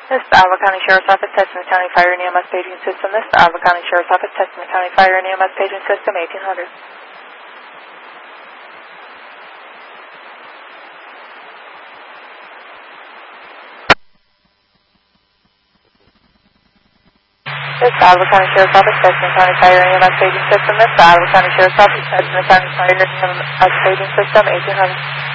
This is the Alva County Sheriff's Office, Testament County Fire and EMS Paging System. This is the Alva County Sheriff's Office, Testament County Fire and EMS Paging System, 1800. This is the Alva County Sheriff's Office, Testament County Fire and EMS Paging System. This is the Alva County Sheriff's Office, Testament County Fire and EMS Paging System, 1800.